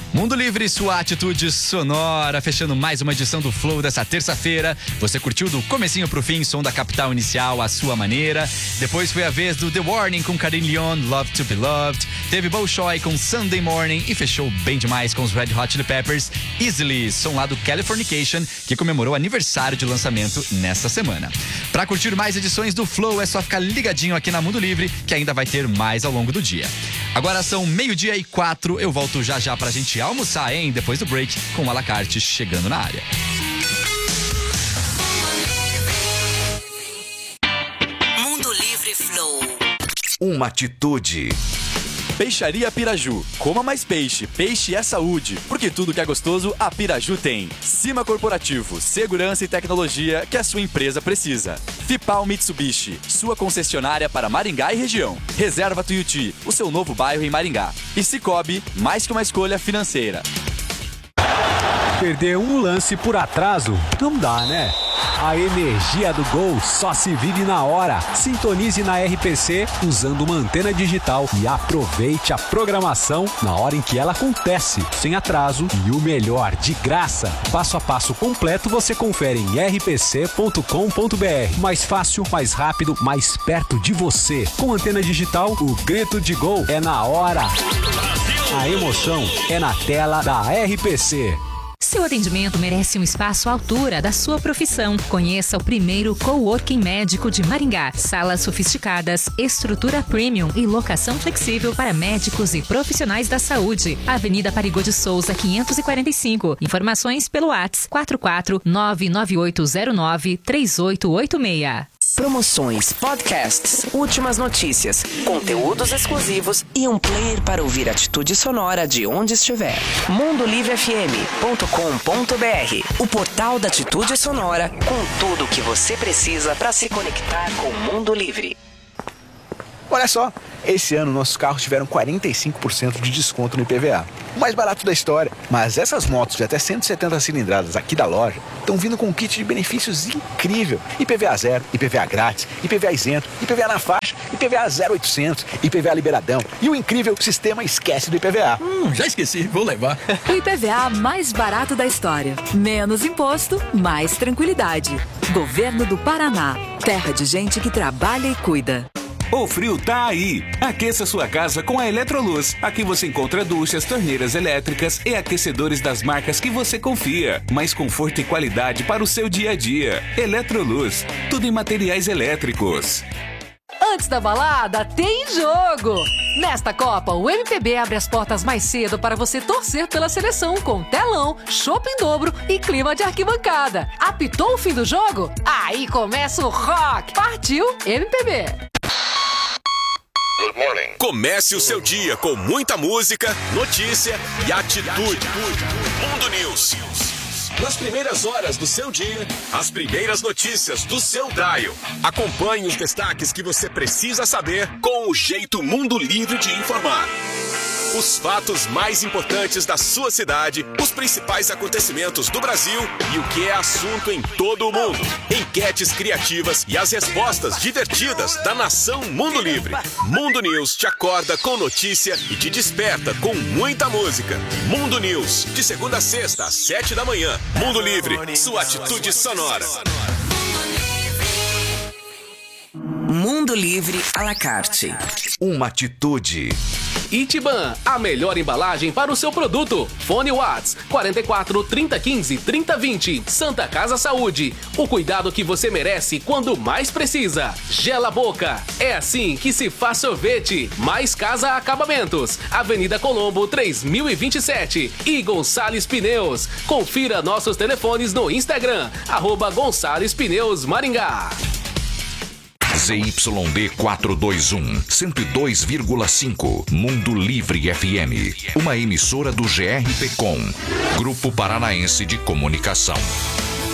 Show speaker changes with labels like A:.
A: Mundo Livre, sua atitude sonora, fechando mais uma edição do Flow dessa terça-feira. Você curtiu do comecinho pro fim, som da Capital Inicial, à sua maneira. Depois foi a vez do The Warning com Carin Leon, Love to Be Loved. Teve Bolshoi com Sunday Morning e fechou bem demais com os Red Hot Chili Peppers, Easily, som lá do Californication, que comemorou aniversário de lançamento nesta semana. Pra curtir mais edições do Flow, é só ficar ligadinho aqui na Mundo Livre, que ainda vai ter mais ao longo do dia. Agora são 12:04, eu volto já pra gente almoçar, hein? Depois do break, com o à la carte chegando na área.
B: Mundo Livre Flow.
C: Uma atitude. Peixaria Piraju. Coma mais peixe. Peixe é saúde. Porque tudo que é gostoso, a Piraju tem. Cima Corporativo. Segurança e tecnologia que a sua empresa precisa. Fipal Mitsubishi. Sua concessionária para Maringá e região. Reserva Tuiuti. O seu novo bairro em Maringá. E Cicobi, mais que uma escolha financeira.
D: Perder um lance por atraso não dá, né? A energia do gol só se vive na hora. Sintonize na RPC usando uma antena digital e aproveite a programação na hora em que ela acontece, sem atraso e o melhor, de graça. Passo a passo completo você confere em rpc.com.br. Mais fácil, mais rápido, mais perto de você. Com antena digital, o grito de gol é na hora. A emoção é na tela da RPC.
E: Seu atendimento merece um espaço à altura da sua profissão. Conheça o primeiro coworking médico de Maringá. Salas sofisticadas, estrutura premium e locação flexível para médicos e profissionais da saúde. Avenida Parigô de Souza, 545. Informações pelo WhatsApp 44998093886.
B: Promoções, podcasts, últimas notícias, conteúdos exclusivos e um player para ouvir atitude sonora de onde estiver. mundolivrefm.com.br, o portal da atitude sonora com tudo o que você precisa para se conectar com o mundo livre.
F: Olha só, esse ano nossos carros tiveram 45% de desconto no IPVA. O mais barato da história. Mas essas motos de até 170 cilindradas aqui da loja estão vindo com um kit de benefícios incrível. IPVA zero, IPVA grátis, IPVA isento, IPVA na faixa, IPVA 0800, IPVA liberadão e o incrível sistema Esquece do IPVA.
G: Já esqueci, vou levar.
H: O IPVA mais barato da história. Menos imposto, mais tranquilidade. Governo do Paraná. Terra de gente que trabalha e cuida.
I: O frio tá aí. Aqueça sua casa com a Eletroluz. Aqui você encontra duchas, torneiras elétricas e aquecedores das marcas que você confia. Mais conforto e qualidade para o seu dia a dia. Eletroluz. Tudo em materiais elétricos.
J: Antes da balada, tem jogo! Nesta Copa, o MPB abre as portas mais cedo para você torcer pela seleção com telão, chopp em dobro e clima de arquibancada. Apitou o fim do jogo? Aí começa o rock! Partiu MPB!
K: Comece o seu dia com muita música, notícia e atitude. Mundo News. Nas primeiras horas do seu dia, as primeiras notícias do seu dial. Acompanhe os destaques que você precisa saber com o jeito Mundo Livre de informar. Os fatos mais importantes da sua cidade, os principais acontecimentos do Brasil e o que é assunto em todo o mundo. Enquetes criativas e as respostas divertidas da nação Mundo Livre. Mundo News te acorda com notícia e te desperta com muita música. Mundo News, de segunda a sexta, às 7 da manhã. Mundo Livre, sua atitude sonora.
B: Mundo Livre à la carte.
C: Uma atitude.
L: Itiban, a melhor embalagem para o seu produto. Fone Watts 44 3015 3020. Santa Casa Saúde. O cuidado que você merece quando mais precisa. Gela Boca. É assim que se faz sorvete. Mais Casa Acabamentos. Avenida Colombo 3027. E Gonçalves Pneus. Confira nossos telefones no Instagram. @Gonçalves Pneus Maringá.
M: ZYD 421, 102,5. Mundo Livre FM. Uma emissora do GRPcom, Grupo Paranaense de Comunicação.